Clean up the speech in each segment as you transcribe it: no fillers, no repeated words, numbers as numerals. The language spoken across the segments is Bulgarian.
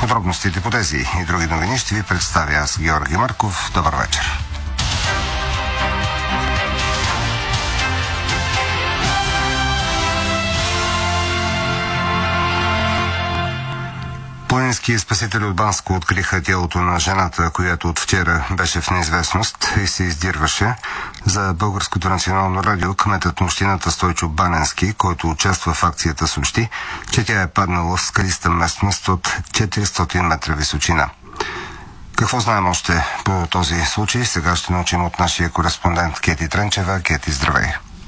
Подробностите по тези и други новини ще ви представя аз, Георги Марков. Добър вечер. Планински спасители от Банско откриха тялото на жената, която от вчера беше в неизвестност и се издирваше. За Българското национално радио кметът на общината Стойчо Баненски, който участва в акцията, съобщи, че тя е паднала в скалиста местност от 400 метра височина. Какво знаем още по този случай? Сега ще научим от нашия кореспондент Кети Тренчева. Кети, здравей!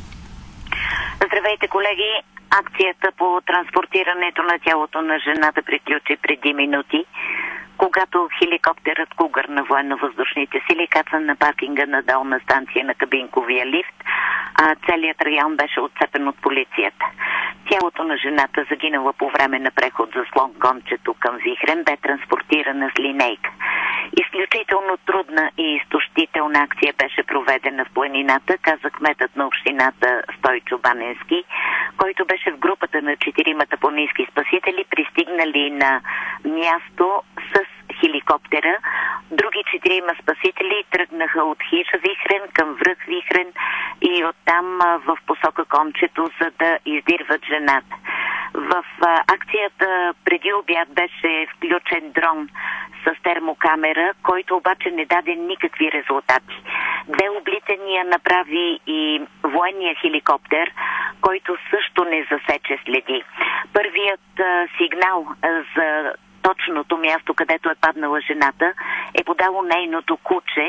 Здравейте, колеги! Акцията по транспортирането на тялото на жената приключи преди минути, когато хеликоптерът Кугър на военно-въздушните сили каца на паркинга на долна станция на кабинковия лифт, а целият район беше отцепен от полицията. Тялото на жената, загинала по време на преход за слон-кончето към Вихрен, бе транспортирана с линейка. Изключително трудна и изтощителна акция беше проведена в планината, каза кметът на общината Стойчо Баненски, който беше в групата на 4 планински спасители, пристигнали на място с хеликоптера. Други 4 спасители тръгнаха от хижа Вихрен към връх Вихрен и оттам в посока Кончето, за да издирват жената. В акцията преди обяд беше включен дрон с термокамера, който обаче не даде никакви резултати. 2 облитания направи и военния хеликоптер, който също не засече следи. Първият сигнал за точното място, където е паднала жената, е подало нейното куче.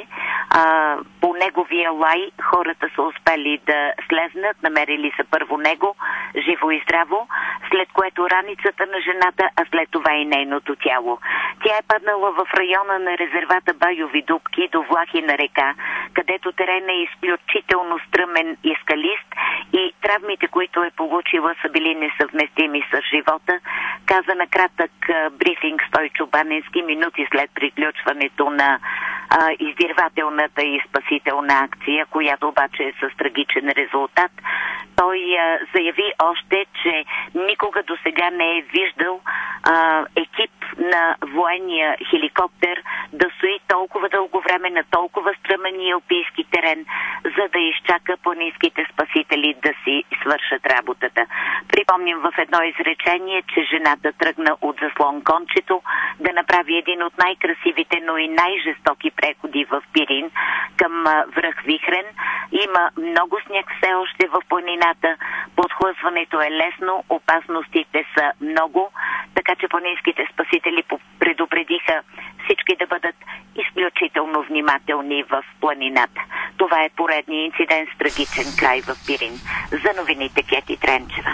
По неговия лай хората са успели да слезнат, намерили са първо него, живо и здраво, след което раницата на жената, а след това и нейното тяло. Тя е паднала в района на резервата Байови дупки до Влахина река, където терен е изключително стръмен и скалист и травмите, които е получила, са били несъвместими с живота, каза на кратък брифинг Стойчо Баненски минути след приключването на издирвателната и спасителна акция, която обаче е с трагичен резултат. Той заяви още, че никога до сега не е виждал екип на военния хеликоптер да стои толкова дълго време на толкова стръмен и алпийски терен, за да изчака планинските спасители да си свършат работата. Припомням в едно изречение, че жената тръгна от заслон Кончето да направи един от най-красивите, но и най-жестоки преходи в Пирин към връх Вихрен. Има много сняг все още в планината, подхлъзването е лесно, опасностите са много, така че планинските спасители предупредиха всички да бъдат изключително внимателни в планината. Това е поредният инцидент с трагичен край в Пирин. За новините Кети Тренчева.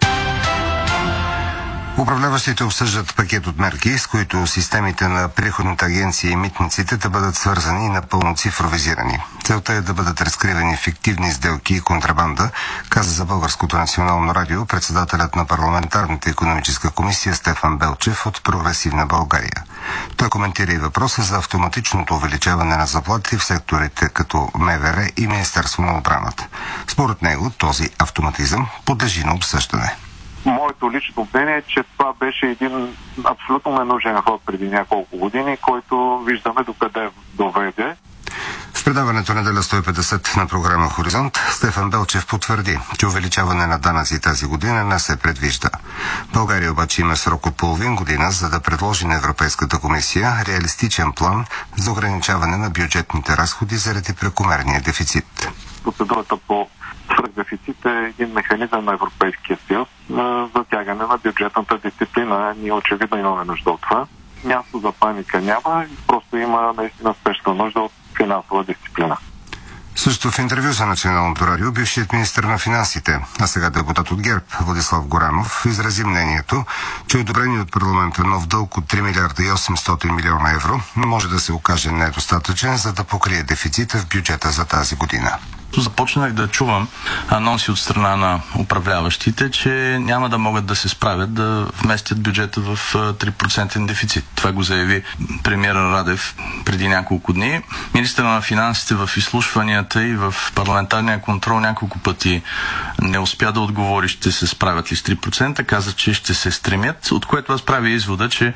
Управляващите обсъждат пакет от мерки, с които системите на приходната агенция и митниците да бъдат свързани и напълно цифровизирани. Целта е да бъдат разкривани фиктивни сделки и контрабанда, каза за Българското национално радио председателят на парламентарната икономическа комисия Стефан Белчев от Прогресивна България. Той коментира и въпроса за автоматичното увеличаване на заплати в секторите като МВР и Министерство на отбраната. Според него този автоматизъм подлежи на обсъждане. Моето лично мнение е, че това беше един абсолютно ненужен ход преди няколко години, който виждаме докъде доведе. В предаването неделя 150 на програма Хоризонт Стефан Белчев потвърди, че увеличаване на данъци тази година не се предвижда. България обаче има срок от половин година, за да предложи на Европейската комисия реалистичен план за ограничаване на бюджетните разходи заради прекомерния дефицит. Процедурата по свръхдефицит е един механизъм на Европейския съюз за затягане на бюджетната дисциплина. Ние очевидно имаме нужда от това. Място за паника няма, просто има наистина спешна нужда от финансова дисциплина. Също в интервю за Националното радио бившият министър на финансите, а сега депутат от ГЕРБ Владислав Горанов, изрази мнението, че одобреният от парламента нов дълг от 3 милиарда и 800 милиона евро може да се окаже недостатъчен, за да покрие дефицита в бюджета за тази година. Започнах да чувам анонси от страна на управляващите, че няма да могат да се справят да вместят бюджета в 3% дефицит. Това го заяви премиера Радев преди няколко дни. Министърът на финансите в изслушванията и в парламентарния контрол няколко пъти не успя да отговори ще се справят ли с 3%. Каза, че ще се стремят, от което аз правя извода, че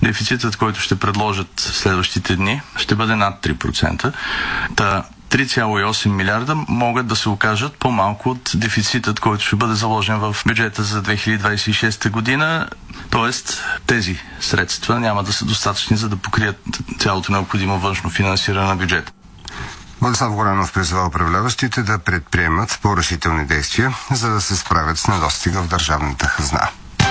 Дефицитът, който ще предложат следващите дни, ще бъде над 3%. 3,8 милиарда могат да се окажат по-малко от дефицитът, който ще бъде заложен в бюджета за 2026 година. Тоест, тези средства няма да са достатъчни, за да покрият цялото необходимо външно финансиране на бюджета. Владислав Горанов призвава управляващите да предприемат по-решителни действия, за да се справят с недостига в държавната хазна.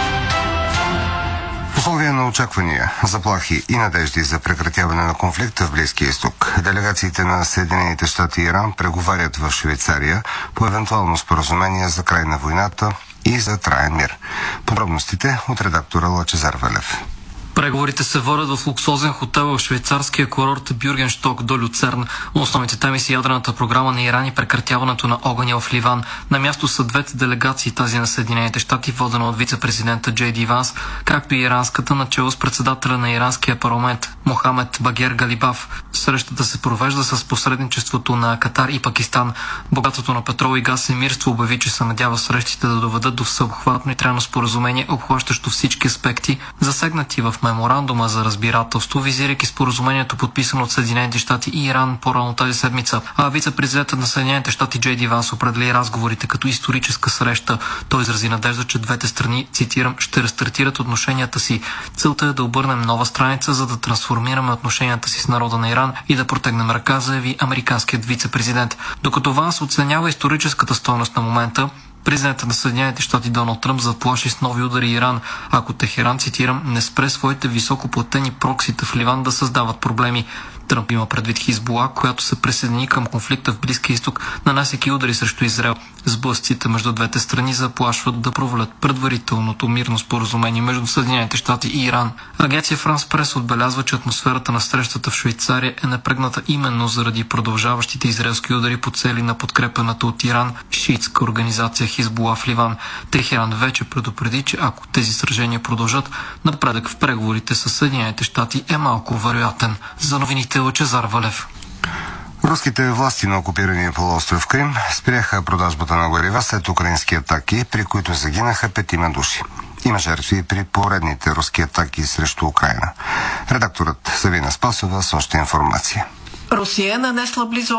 В условия на очаквания, заплахи и надежди за прекратяване на конфликта в Близкия изток, делегациите на Съединените щати и Иран преговарят в Швейцария по евентуално споразумение за край на войната и за траен мир. Подробностите от редактора Лъчезар Велев. Преговорите се водят в луксозен хотел в швейцарския курорт Бюргеншток до Люцерн. Основните теми са ядрената програма на Иран и прекратяването на огъня в Ливан. На място са двете делегации, тази на Съединените щати, водена от вице-президента Джей Ди Ванс, както и иранската, начело с председателя на иранския парламент Мохамед Багер Галибаф. Срещата се провежда с посредничеството на Катар и Пакистан. Богатството на петрол и газ Емирство обяви, че се надява срещите да доведат до всеобхватно и трайно споразумение, обхващащо всички аспекти, засегнати в меморандума за разбирателство, визирайки споразумението, подписано от Съединените щати и Иран по-рано тази седмица. А вице-президентът на Съединените щати Джей Ди Ванс определи разговорите като историческа среща. Той изрази надежда, че двете страни, цитирам, ще рестартират отношенията си. Целта е да обърнем нова страница, за да трансформираме отношенията си с народа на Иран и да протегнем ръка, заяви американският вице-президент. Докато Ванс оценява историческата стойност на момента, президентът на Съединените щати Доналд Тръмп заплаши с нови удари Иран, ако Техеран, цитирам, не спре своите високоплатени проксита в Ливан да създават проблеми. Тръмп има предвид Хизбула, която се присъедини към конфликта в Близкия изток, нанасяйки удари срещу Израел. Сблъсъците между двете страни заплашват да провалят предварителното мирно споразумение между Съединените щати и Иран. Агенция Франс Прес отбелязва, че атмосферата на срещата в Швейцария е напрегната именно заради продължаващите израелски удари по цели на подкрепената от Иран шиитска организация Хизбула в Ливан. Техеран вече предупреди, че ако тези сражения продължат, напредък в преговорите с Съединените щати е малко вероятен. За новините Лъчезар Валев. Руските власти на окупирания полуостров Крим спряха продажбата на горива след украински атаки, при които загинаха 5 души. Има жертви при поредните руски атаки срещу Украина. Редакторът Савина Спасова с още информация. Русия е нанесла близо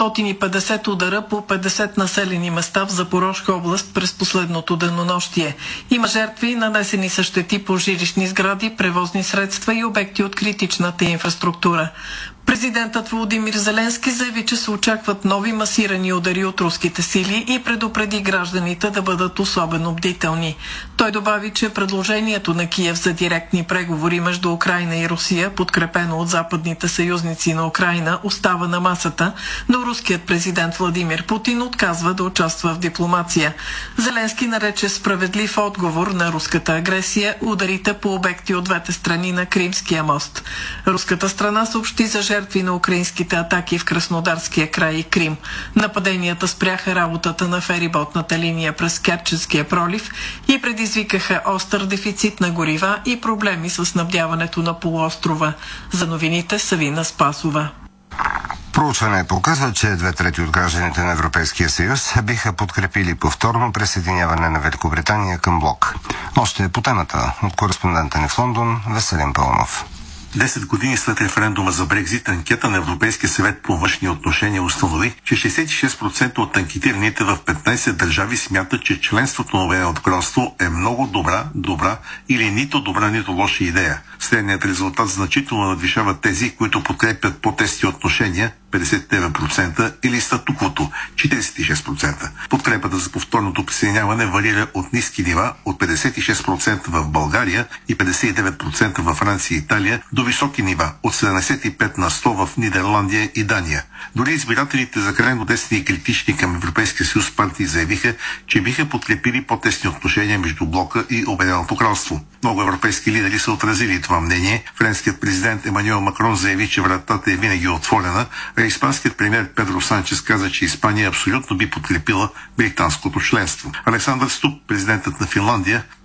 850 удара по 50 населени места в Запорожка област през последното денонощие. Има жертви, нанесени са щети по жилищни сгради, превозни средства и обекти от критичната инфраструктура. Президентът Володимир Зеленски заяви, че се очакват нови масирани удари от руските сили и предупреди гражданите да бъдат особено бдителни. Той добави, че предложението на Киев за директни преговори между Украйна и Русия, подкрепено от западните съюзници на Украйна, остава на масата, но руският президент Владимир Путин отказва да участва в дипломация. Зеленски нарече справедлив отговор на руската агресия ударите по обекти от двете страни на Кримския мост. Руската страна съобщи за жертви на украинските атаки в Краснодарския край и Крим. Нападенията спряха работата на фериботната линия през Керченския пролив и предизвикаха остър дефицит на горива и проблеми с снабдяването на полуострова. За новините Савина Спасова. Проучване показва, че 2/3 от гражданите на Европейския съюз биха подкрепили повторно присъединяване на Великобритания към блок. Още по темата от кореспондента ни в Лондон Веселин Пълнов. 10 години след референдума за Брекзит, анкета на Европейския съвет по външни отношения установи, че 66% от анкетираните в 15 държави смятат, че членството на Обединеното кралство е много добра или нито добра, нито лоша идея. Следният резултат значително надвишава тези, които подкрепят по-тесни отношения 59% или статуквото 46%. Подкрепата за повторното присъединяване варира от ниски нива от 56% в България и 59% във Франция и Италия до високи нива от 75% в Нидерландия и Дания. Дори избирателите за крайно десни и критични към Европейския съюз партии заявиха, че биха подкрепили по-тесни отношения между блока и Обединеното кралство. Много европейски лидери са отразили това мнение. Френският президент Емануел Макрон заяви, че вратата е винаги отворена, а испанският премиер Педро Санчес каза, че Испания абсолютно би подкрепила британското членство. Александър Ступ, президентът на Финландия,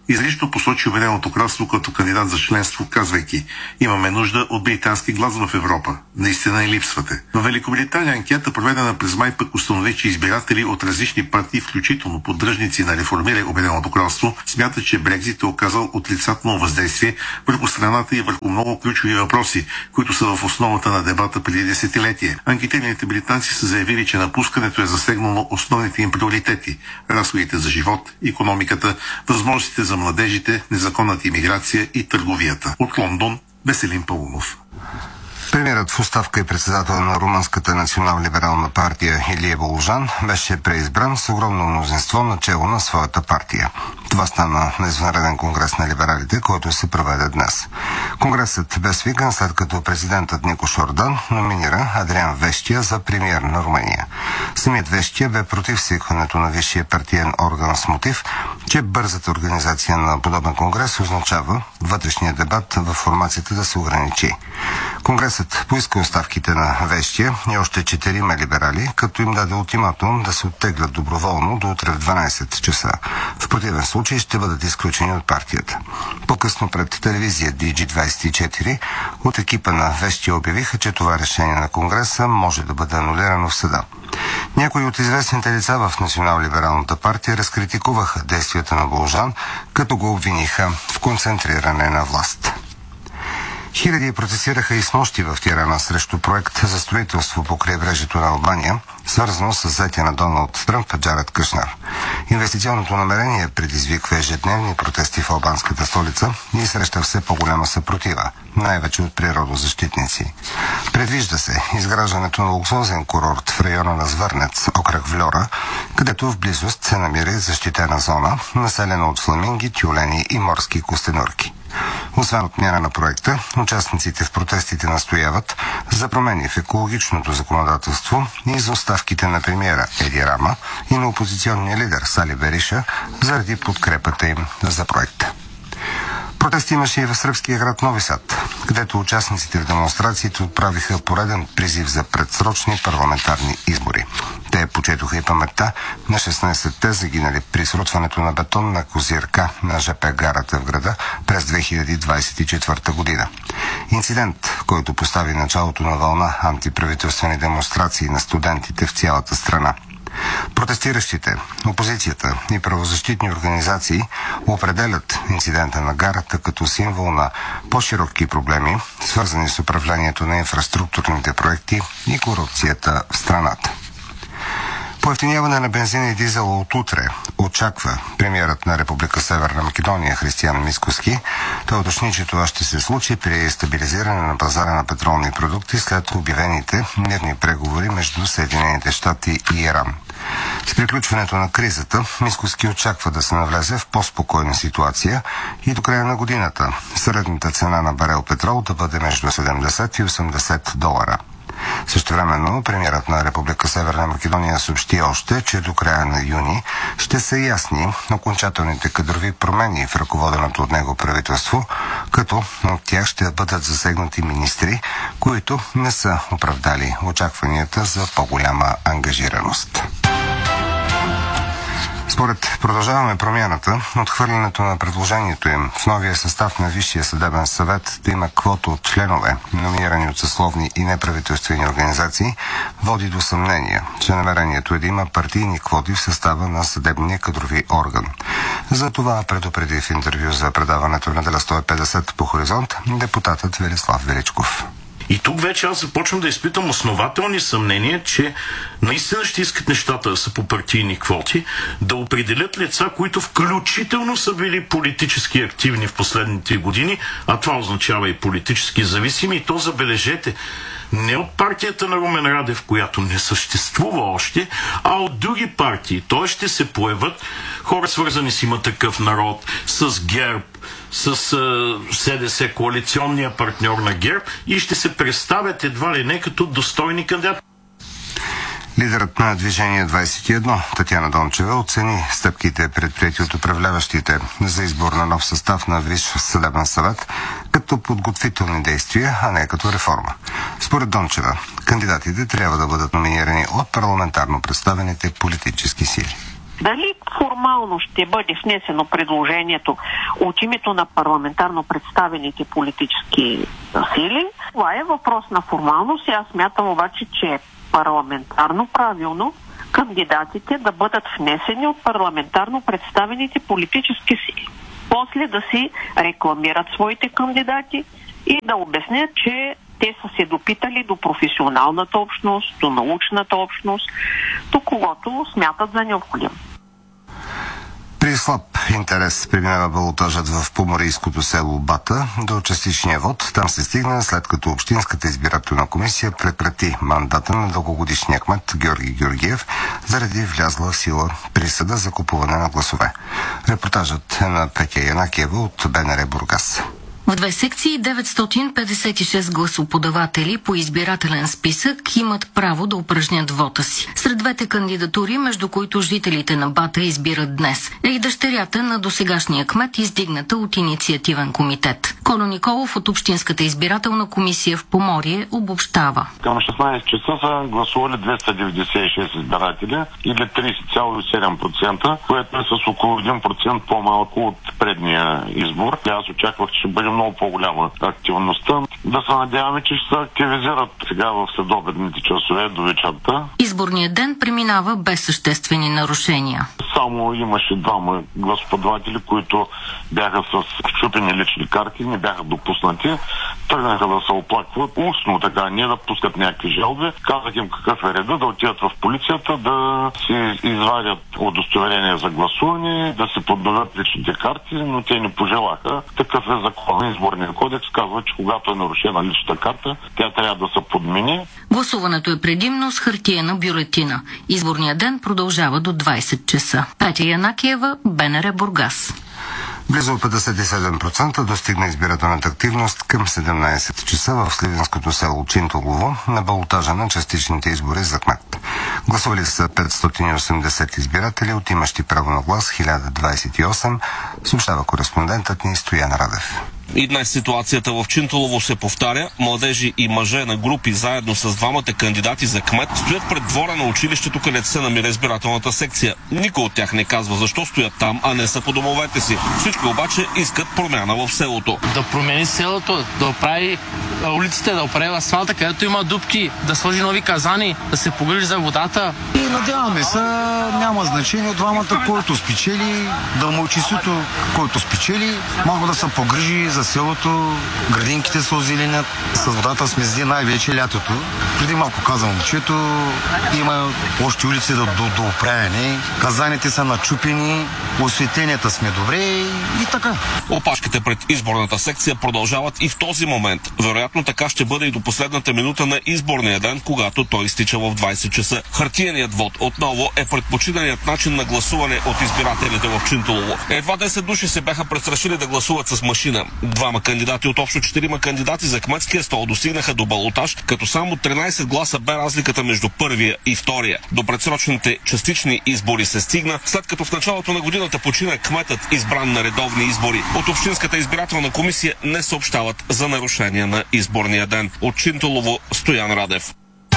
изрично посочи Обединеното кралство като кандидат за членство, казвайки: имаме нужда от британски глас в Европа. Наистина и липсвате. В Великобритания анкета, проведена през май, пък установи, че избиратели от различни партии, включително поддръжници на реформиране Обединеното кралство, смятат, че Брекзит е оказал отрицателно въздействие върху страната и върху много ключови въпроси, които са в основата на дебата преди десетилетие. Анкетираните британци са заявили, че напускането е засегнало основните им приоритети – разходите за живот, икономиката, възможностите за младежите, незаконната имиграция и търговията. От Лондон, Веселин Паунов. Премиерът в оставка и председател на Румънската национал-либерална партия Илия Волжан беше преизбран с огромно мнозинство начело на своята партия. Това стана на извънреден конгрес на либералите, който се проведе днес. Конгресът бе свикан след като президентът Никош Ордан номинира Адриан Вещия за премиер на Румъния. Самият Вещия бе против свикването на висшия партиен орган с мотив, че бързата организация на подобен конгрес означава вътрешния дебат в формацията да се ограничи. Конгресът поиска оставките на Вещия и още 4 либерали, като им даде ултиматум да се оттеглят доброволно до утре в 12 часа. В противен случай ще бъдат изключени от партията. По-късно пред телевизия DG24 от екипа на Вещия обявиха, че това решение на Конгреса може да бъде анулирано в съда. Някои от известните лица в Национал-либералната партия разкритикуваха действията на Волжан, като го обвиниха в концентриране на власт. Хиляди протестираха и снощи в Тирана срещу проект за строителство по крайбрежието на Албания, свързано с взетия на Доналд Тръмп Джаред Кушнер. Инвестиционното намерение предизвиква ежедневни протести в албанската столица и среща все по-голяма съпротива, най-вече от природозащитници. Предвижда се изграждането на луксозен курорт в района на Звърнец, окръг Вльора, където в близост се намира защитена зона, населена от фламинги, тюлени и морски костенурки. Освен отмяна на проекта, участниците в протестите настояват за промени в екологичното законодателство и за оставките на премиера Еди Рама и на опозиционния лидер Сали Бериша заради подкрепата им за проекта. Протести имаше и в сръбския град Нови Сад, където участниците в демонстрациите отправиха пореден призив за предсрочни парламентарни избори. Те почетоха и паметта на 16-те загинали при срутването на бетонна козирка на ЖП гарата в града през 2024 година. Инцидент, който постави началото на вълна антиправителствени демонстрации на студентите в цялата страна. Протестиращите, опозицията и правозащитни организации определят инцидента на гарата като символ на по-широки проблеми, свързани с управлението на инфраструктурните проекти и корупцията в страната. Поевтиняване на бензина и дизела от утре очаква премиерът на Република Северна Македония Християн Мицкоски. Той уточни, че това ще се случи при стабилизиране на пазара на петролни продукти след обявените мирни преговори между Съединените щати и Иран. С приключването на кризата Мицкоски очаква да се навлезе в по-спокойна ситуация и до края на годината средната цена на барел петрол да бъде между 70 и 80 долара. Същевременно премиерът на Република Северна Македония съобщи още, че до края на юни ще са ясни окончателните кадрови промени в ръководеното от него правителство, като от тях ще бъдат засегнати министри, които не са оправдали очакванията за по-голяма ангажираност. Според Продължаваме промяната, отхвърлянето на предложението им в новия състав на Висшия съдебен съвет да има квота от членове, номинирани от съсловни и неправителствени организации, води до съмнение, че намерението е да има партийни квоти в състава на съдебния кадрови орган. За това предупреди в интервю за предаването на Неделя 150 по Хоризонт депутатът Велислав Величков. И тук вече аз започвам да изпитам основателни съмнения, че наистина ще искат нещата да са по партийни квоти, да определят лица, които включително са били политически активни в последните години, а това означава и политически зависими, и то забележете, не от партията на Румен Радев, която не съществува още, а от други партии. Той ще се появят хора, свързани с Има такъв народ, с ГЕРБ, с СДС, коалиционния партньор на ГЕРБ, и ще се представят едва ли не като достойни кандидати. Лидерът на Движение 21, Татяна Дончева, оцени стъпките предприети от управляващите за избор на нов състав на Висш съдебен съвет като подготвителни действия, а не като реформа. Според Дончева, кандидатите трябва да бъдат номинирани от парламентарно представените политически сили. Дали формално ще бъде внесено предложението от името на парламентарно представените политически сили, това е въпрос на формалност и аз смятам обаче, че е парламентарно правилно кандидатите да бъдат внесени от парламентарно представените политически сили. После да си рекламират своите кандидати и да обяснят, че те са се допитали до професионалната общност, до научната общност, до когото смятат за необходимо. При слаб интерес преминава балотажът в поморийското село Бата до частичния вод. Там се стигна след като Общинската избирателна комисия прекрати мандата на дългогодишния кмет Георги Георгиев заради влязла в сила присъда за купуване на гласове. Репортажът е на Петя Янакиева от БНР Бургас. В две секции 956 гласоподаватели по избирателен списък имат право да упражнят вота си. Сред двете кандидатури, между които жителите на Бата избират днес, е и дъщерята на досегашния кмет, издигната от инициативен комитет. Коло Николов от Общинската избирателна комисия в Поморие обобщава. Към 16 часа са гласували 296 избиратели или 30,7%, което е с около 1% по-малко от предния избор. Аз очаквах, че ще бъде много по-голяма активността. Да се надяваме, че ще се активизират сега в следобедните часове до вечерта. Изборният ден преминава без съществени нарушения. Само имаше двама гласоподаватели, които бяха с чупени лични карти, не бяха допуснати. Тръгнаха да се оплакват устно, така, не да пускат някакви жалби. Казах им какъв е реда, да отидат в полицията, да си извадят удостоверение за гласуване, да се подновят личните карти, но те не пожелаха. Такъв е закон. Изборният кодекс казва, че когато е нарушена личната карта, тя трябва да се подмени. Гласуването е предимно с хартиена бюлетина. Изборният ден продължава до 20 часа. Петя Янакиева, БНР Бургас. Близо 57% достигна избирателната активност към 17 часа в сливенското село Чинтулово на балотажа на частичните избори за кмет. Гласували са 580 избиратели, от имащи право на глас 1028, съобщава кореспондентът ни Стоян Радев. И днес ситуацията в Чинтулово се повтаря. Младежи и мъже на групи заедно с двамата кандидати за кмет стоят пред двора на училището, където се намира избирателната секция. Никой от тях не казва защо стоят там, а не са по домовете си. Всички обаче искат промяна в селото. Да промени селото, да оправи улиците, да оправи асфалта, където има дупки, да сложи нови казани, да се погрижи за водата. И надяваме се, няма значение от двамата, който спечели, дълмочеството, който спечели, мога да се погрижи за селото, градинките се озеленят, с водата сме зли най-вече лятото. Преди малко каза момчето, има още улици до оправяне, казаните са начупени, осветленията сме добре и така. Опашките пред изборната секция продължават и в този момент. Вероятно така ще бъде и до последната минута на изборния ден, когато той изтича в 20 часа. Хартиеният вод отново е предпочитаният начин на гласуване от избирателите в Чинтулово. Едва 10 души се бяха престрашили да гласуват с машина. Двама кандидати от общо 4 кандидати за кметския стол достигнаха до балотаж, като само 13 гласа бе разликата между първия и втория. До предсрочните частични избори се стигна, след като в началото на годината почина кметът, избран на редовни избори. От Общинската избирателна комисия не съобщават за нарушения на изборния ден. От Чинтулово, Стоян Радев.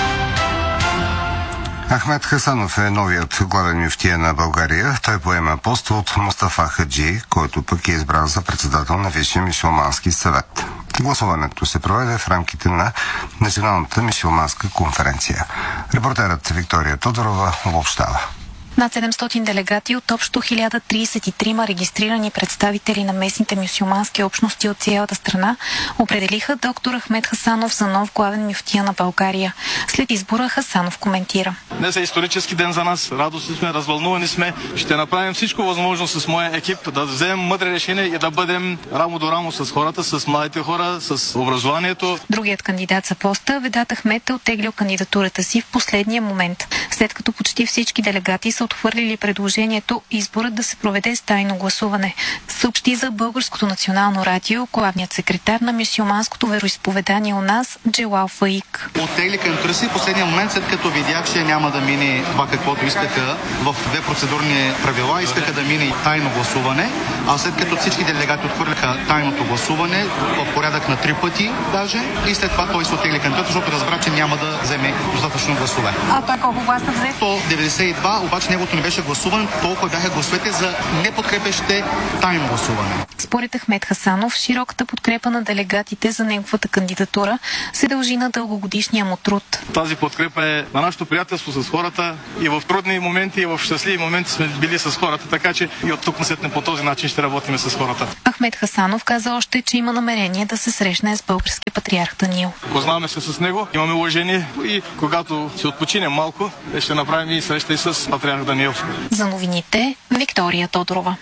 Ахмед Хасанов е новият главен мюфтия на България. Той поема пост от Мустафа Хаджи, който пък е избран за председател на Висшия мюсюлмански съвет. Гласуването се проведе в рамките на Националната мюсюлманска конференция. Репортерът Виктория Тодорова обобщава. Над 700 делегати от общо 1033 регистрирани представители на местните мюсюлмански общности от цялата страна определиха доктор Ахмед Хасанов за нов главен мюфтия на България. След избора Хасанов коментира. Днес е исторически ден за нас. Радостни сме, развълнувани сме. Ще направим всичко възможно с моя екип да вземем мъдри решения и да бъдем рамо до рамо с хората, с младите хора, с образованието. Другият кандидат за поста, Ведат Ахмед, е оттеглил кандидатурата си в последния момент, след като почти всички делегати са отхвърлили предложението изборът да се проведе с тайно гласуване. Съобщи за Българското национално радио главният секретар на мюсюлманското вероизповедание у нас Джелал Фаик. Оттегли кандидатурата си в последния момент, след като видях, че няма да мине това, каквото искаха в две процедурни правила, искаха да мине и тайно гласуване, а след като всички делегати отхвърлиха тайното гласуване в порядък на 3 пъти даже, и след това той се оттегли кандидатурата, защото разбра, че няма да вземе достатъчно гласове. А той колко гласа взе? По 92, обаче неговото не беше гласуване, толкова бяха гласовете за неподкрепящите тайно гласуване. Според Ахмед Хасанов, широката подкрепа на делегатите за неговата кандидатура се дължи на дългогодишния му труд. Тази подкрепа е на нашето приятелство с хората и в трудни моменти, и в щастливи моменти сме били с хората, така че и от тук насетне по този начин ще работим с хората. Ахмед Хасанов каза още, че има намерение да се срещне с българския патриарх Даниил. Познаваме се с него, имаме уважение и когато се отпочинем малко, ще направим и среща и с патриарх Даниил. За новините, Виктория Тодорова.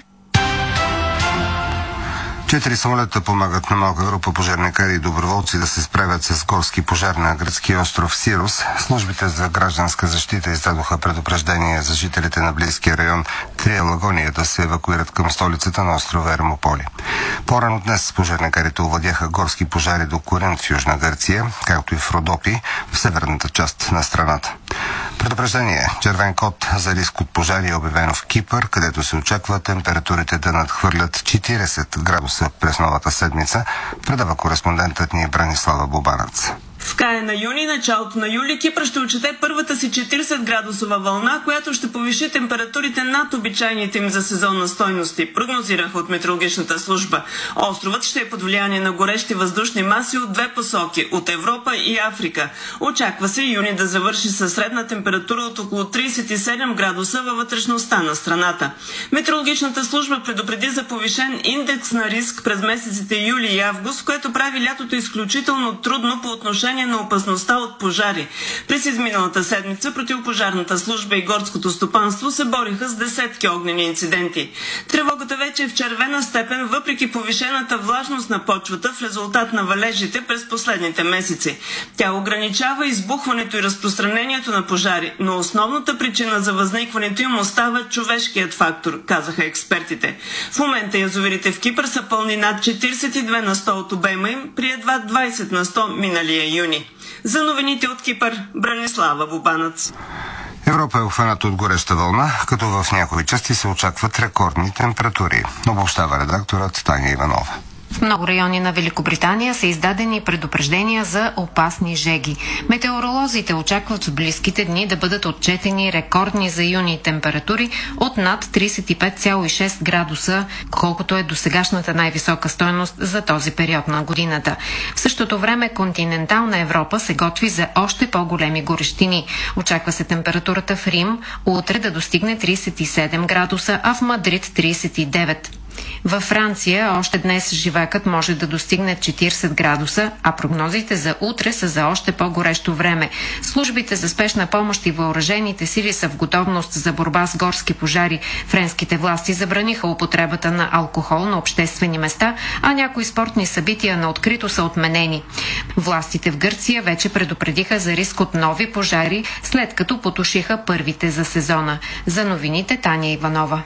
4 самолета помагат на малка група пожарникари и доброволци да се справят с горски пожар на гръцкия остров Сирос. Службите за гражданска защита издадоха предупреждение за жителите на близкия район Трия Лагония да се евакуират към столицата на острова Ермополи. По-рано днес пожарникарите овладяха горски пожари до Коринт в Южна Гърция, както и в Родопи в северната част на страната. Предупреждение червен код за риск от пожари е обявено в Кипър, където се очаква температурите да надхвърлят 40 градуса през новата седмица, предава кореспондентът ни Бранислава Бобанац. В края на юни, началото на юли, Кипър ще отчете първата си 40-градусова вълна, която ще повиши температурите над обичайните им за сезонна стойности, прогнозираха от метеорологичната служба. Островът ще е под влияние на горещи въздушни маси от две посоки – от Европа и Африка. Очаква се юни да завърши със средна температура от около 37 градуса във вътрешността на страната. Метеорологичната служба предупреди за повишен индекс на риск през месеците юли и август, което прави лятото изключително трудно по отношение на опасността от пожари. През изминалата седмица противопожарната служба и горското стопанство се бориха с десетки огнени инциденти. Тревогата вече е в червена степен, въпреки повишената влажност на почвата в резултат на валежите през последните месеци. Тя ограничава избухването и разпространението на пожари, но основната причина за възникването им остава човешкият фактор, казаха експертите. В момента язовирите в Кипър са пълни над 42 на 100 от обема им, при едва 20 на 100 миналия юни. За новините от Кипър, Бранислава Бобанац. Европа е обхваната от гореща вълна, като в някои части се очакват рекордни температури. Обобщава редакторът Таня Иванова. В много райони на Великобритания са издадени предупреждения за опасни жеги. Метеоролозите очакват в близките дни да бъдат отчетени рекордни за юни температури от над 35,6 градуса, колкото е досегашната най-висока стойност за този период на годината. В същото време континентална Европа се готви за още по-големи горещини. Очаква се температурата в Рим утре да достигне 37 градуса, а в Мадрид 39. Във Франция още днес живакът може да достигне 40 градуса, а прогнозите за утре са за още по-горещо време. Службите за спешна помощ и въоръжените сили са в готовност за борба с горски пожари. Френските власти забраниха употребата на алкохол на обществени места, а някои спортни събития на открито са отменени. Властите в Гърция вече предупредиха за риск от нови пожари, след като потушиха първите за сезона. За новините Таня Иванова.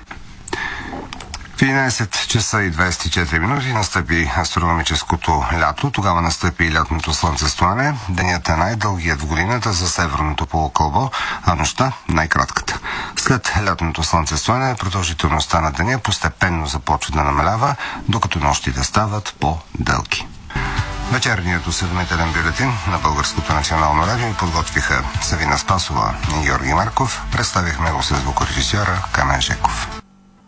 В 11 часа и 24 минути настъпи астрономическото лято. Тогава настъпи и лятното слънцестояне. Денят е най-дългият в годината за северното полукълбо, а нощта най-кратката. След лятното слънцестояне продължителността на деня постепенно започва да намалява, докато нощите стават по-дълги. Вечерният осведомителен бюлетин на Българското национално радио подготвиха Савина Спасова и Георги Марков. Представихме го с звукорежисьора Камен Жеков.